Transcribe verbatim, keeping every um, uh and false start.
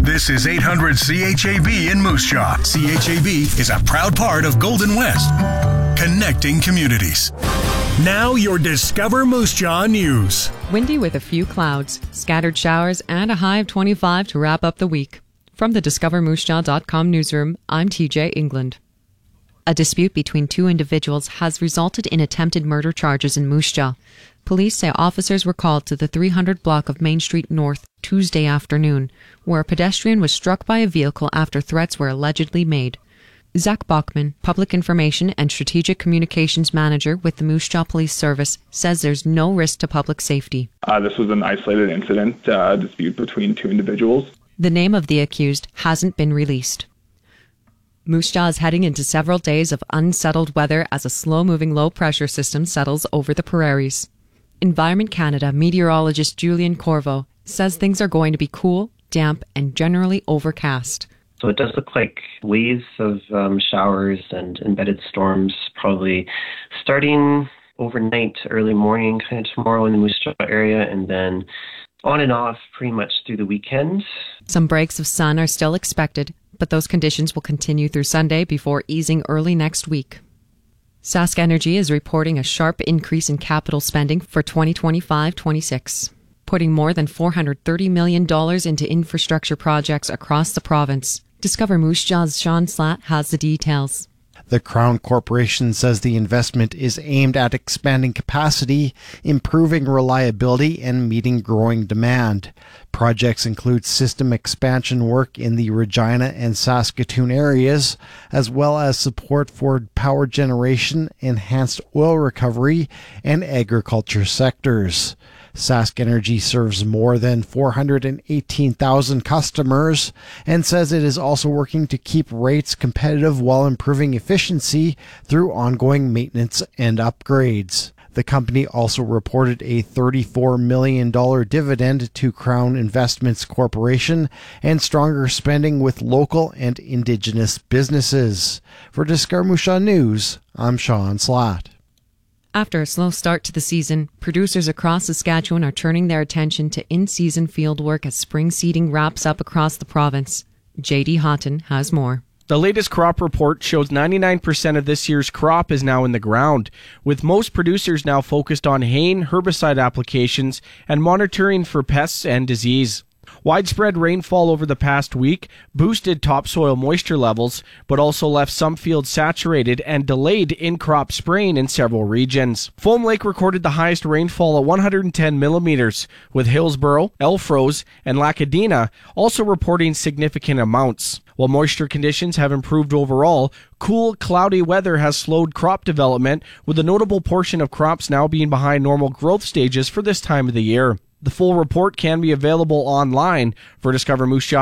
This is eight hundred C H A B in Moose Jaw. C H A B is a proud part of Golden West, connecting communities. Now your Discover Moose Jaw news. Windy with a few clouds, scattered showers, and a high of twenty-five to wrap up the week. From the discover moose jaw dot com newsroom, I'm T J England. A dispute between two individuals has resulted in attempted murder charges in Moose Jaw. Police say officers were called to the three hundred block of Main Street North Tuesday afternoon, where a pedestrian was struck by a vehicle after threats were allegedly made. Zach Bachman, Public Information and Strategic Communications Manager with the Moose Jaw Police Service, says there's no risk to public safety. Uh, this was an isolated incident, uh, dispute between two individuals. The name of the accused hasn't been released. Moose Jaw is heading into several days of unsettled weather as a slow-moving low-pressure system settles over the prairies. Environment Canada meteorologist Julian Corvo says things are going to be cool, damp, and generally overcast. So it does look like waves of um, showers and embedded storms probably starting overnight, early morning, kind of tomorrow in the Moose Jaw area, and then on and off pretty much through the weekend. Some breaks of sun are still expected, but those conditions will continue through Sunday before easing early next week. Sask Energy is reporting a sharp increase in capital spending for twenty twenty-five twenty-six, putting more than four hundred thirty million dollars into infrastructure projects across the province. Discover Moose Jaw's Sean Slatt has the details. The Crown Corporation says the investment is aimed at expanding capacity, improving reliability, and meeting growing demand. Projects include system expansion work in the Regina and Saskatoon areas, as well as support for power generation, enhanced oil recovery, and agriculture sectors. Sask Energy serves more than four hundred eighteen thousand customers and says it is also working to keep rates competitive while improving efficiency through ongoing maintenance and upgrades. The company also reported a thirty-four million dollars dividend to Crown Investments Corporation and stronger spending with local and Indigenous businesses. For Discover Moose Jaw News, I'm Sean Slatt. After a slow start to the season, producers across Saskatchewan are turning their attention to in-season field work as spring seeding wraps up across the province. J D Houghton has more. The latest crop report shows ninety-nine percent of this year's crop is now in the ground, with most producers now focused on haying, herbicide applications, and monitoring for pests and disease. Widespread rainfall over the past week boosted topsoil moisture levels, but also left some fields saturated and delayed in-crop spraying in several regions. Foam Lake recorded the highest rainfall at one hundred ten millimeters, with Hillsborough, Elfrose, and Lacadena also reporting significant amounts. While moisture conditions have improved overall, cool, cloudy weather has slowed crop development, with a notable portion of crops now being behind normal growth stages for this time of the year. The full report can be available online. For Discover Moose Jaw